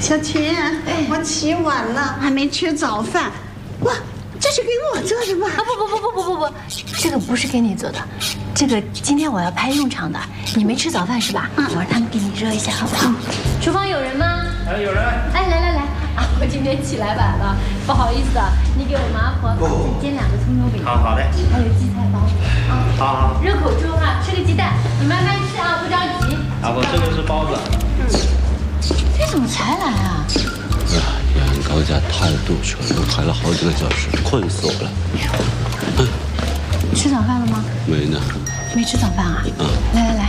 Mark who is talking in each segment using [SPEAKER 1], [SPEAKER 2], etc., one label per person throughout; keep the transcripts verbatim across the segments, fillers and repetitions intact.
[SPEAKER 1] 小琴，哎，我起晚了，还没吃早饭。哇，这是给我做的吗？
[SPEAKER 2] 啊不不不不不不不，这个不是给你做的，这个今天我要拍用场的。你没吃早饭是吧？嗯，我让他们给你热一下，好不好？嗯、厨房有人吗？
[SPEAKER 3] 哎，有人。
[SPEAKER 2] 哎，来来来，啊，我今天起来晚了，不好意思啊，你给我们阿婆煎两个葱油饼。
[SPEAKER 3] 好好嘞。
[SPEAKER 2] 还有荠菜包。啊，
[SPEAKER 3] 好好。
[SPEAKER 2] 热口猪哈，吃个鸡蛋，你慢慢吃啊，不着急。
[SPEAKER 3] 阿婆，这个是包子。
[SPEAKER 2] 嗯。这怎么才来啊？
[SPEAKER 4] 哎呀，眼高架太堵车了，都排了好几个小时，困死我了。
[SPEAKER 2] 嗯。吃早饭了吗？
[SPEAKER 4] 没呢。
[SPEAKER 2] 没吃早饭啊？嗯。来来来，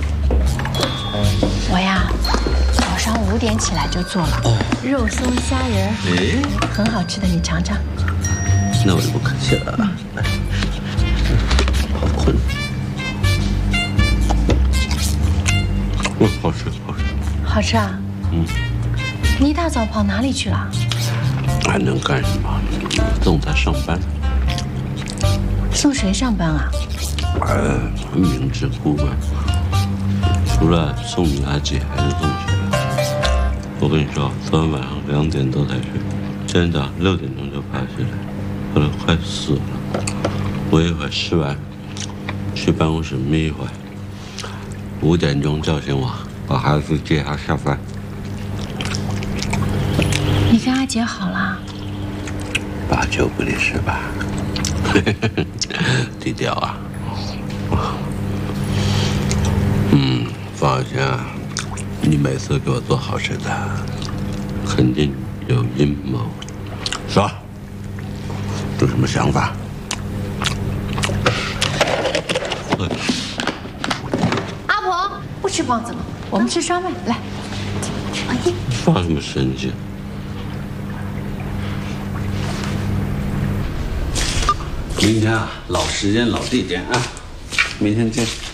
[SPEAKER 2] 我呀，早上五点起来就做了。哦。肉松虾仁，哎，很好吃的，你尝尝。
[SPEAKER 4] 那我就不客气了。嗯。好困。嗯，好吃，好吃。
[SPEAKER 2] 好吃啊。嗯。你一大早跑哪里去了？
[SPEAKER 4] 还能干什么？送他上班。
[SPEAKER 2] 送谁上班啊？
[SPEAKER 4] 呃，明知故问。除了送你阿姐，还是送谁？我跟你说，昨天晚上两点多才睡，今天早上六点钟就爬起来，后来快死了。我一会儿吃完，去办公室眯一会儿，五点钟叫醒我，把孩子接他下班。
[SPEAKER 2] 你跟阿姐好了？
[SPEAKER 4] 八九不离十吧。低调啊。嗯，放心啊，你每次给我做好吃的，肯定有阴谋。说，有什么想法？
[SPEAKER 2] 阿婆不吃包子了，我们吃双麦。来，
[SPEAKER 4] 哎，发什么神经？明天啊，老时间老地点啊，明天见。